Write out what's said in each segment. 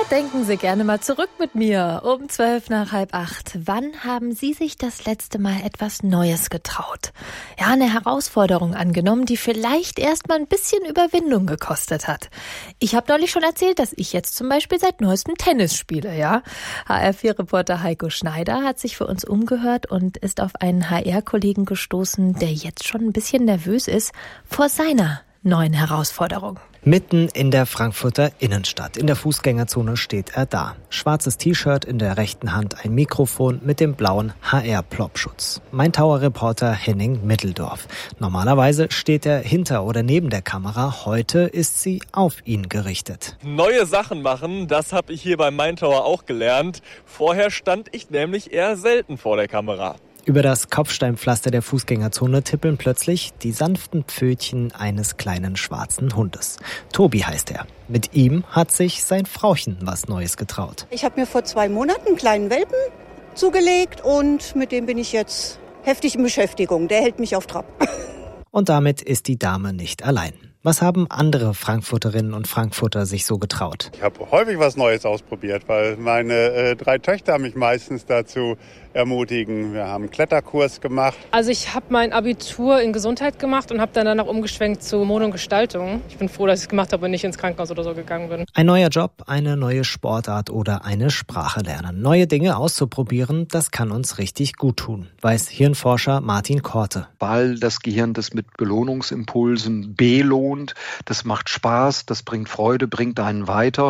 denken Sie gerne mal zurück mit mir. Um 7:45. Wann haben Sie sich das letzte Mal etwas Neues getraut? Ja, eine Herausforderung angenommen, die vielleicht erst mal ein bisschen Überwindung gekostet hat. Ich habe neulich schon erzählt, dass ich jetzt zum Beispiel seit neuestem Tennis spiele, ja. HR4-Reporter Heiko Schneider hat sich für uns umgehört und ist auf einen HR-Kollegen gestoßen, der jetzt schon ein bisschen nervös ist vor seiner neuen Herausforderung. Mitten in der Frankfurter Innenstadt. In der Fußgängerzone steht er da. Schwarzes T-Shirt, in der rechten Hand ein Mikrofon mit dem blauen HR-Plopschutz. Main-Tower-Reporter Henning Mitteldorf. Normalerweise steht er hinter oder neben der Kamera. Heute ist sie auf ihn gerichtet. Neue Sachen machen, das habe ich hier beim Main-Tower auch gelernt. Vorher stand ich nämlich eher selten vor der Kamera. Über das Kopfsteinpflaster der Fußgängerzone tippeln plötzlich die sanften Pfötchen eines kleinen schwarzen Hundes. Tobi heißt er. Mit ihm hat sich sein Frauchen was Neues getraut. Ich habe mir vor 2 Monaten einen kleinen Welpen zugelegt und mit dem bin ich jetzt heftig in Beschäftigung. Der hält mich auf Trab. Und damit ist die Dame nicht allein. Was haben andere Frankfurterinnen und Frankfurter sich so getraut? Ich habe häufig was Neues ausprobiert, weil meine 3 Töchter mich meistens dazu ermutigen. Wir haben einen Kletterkurs gemacht. Also ich habe mein Abitur in Gesundheit gemacht und habe dann danach umgeschwenkt zu Mode und Gestaltung. Ich bin froh, dass ich es gemacht habe und nicht ins Krankenhaus oder so gegangen bin. Ein neuer Job, eine neue Sportart oder eine Sprache lernen. Neue Dinge auszuprobieren, das kann uns richtig gut tun, weiß Hirnforscher Martin Korte. Weil das Gehirn das mit Belohnungsimpulsen belohnt, das macht Spaß, das bringt Freude, bringt einen weiter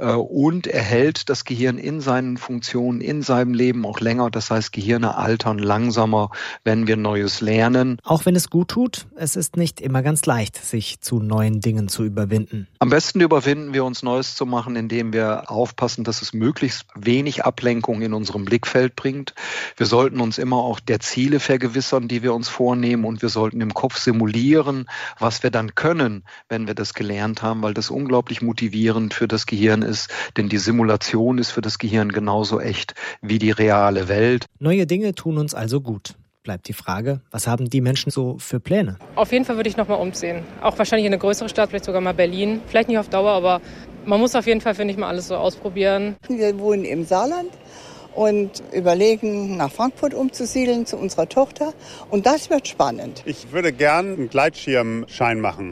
und erhält das Gehirn in seinen Funktionen, in seinem Leben auch länger. Das heißt, Gehirne altern langsamer, wenn wir Neues lernen. Auch wenn es gut tut, es ist nicht immer ganz leicht, sich zu neuen Dingen zu überwinden. Am besten überwinden wir uns, Neues zu machen, indem wir aufpassen, dass es möglichst wenig Ablenkung in unserem Blickfeld bringt. Wir sollten uns immer auch der Ziele vergewissern, die wir uns vornehmen, und wir sollten im Kopf simulieren, was wir dann können, wenn wir das gelernt haben, weil das unglaublich motivierend für das Gehirn ist, denn die Simulation ist für das Gehirn genauso echt wie die reale Welt. Neue Dinge tun uns also gut. Bleibt die Frage, was haben die Menschen so für Pläne? Auf jeden Fall würde ich nochmal umziehen. Auch wahrscheinlich in eine größere Stadt, vielleicht sogar mal Berlin. Vielleicht nicht auf Dauer, aber man muss auf jeden Fall, finde ich, mal alles so ausprobieren. Wir wohnen im Saarland und überlegen, nach Frankfurt umzusiedeln zu unserer Tochter. Und das wird spannend. Ich würde gern einen Gleitschirmschein machen.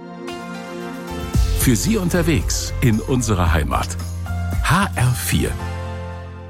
Für Sie unterwegs in unserer Heimat. HR4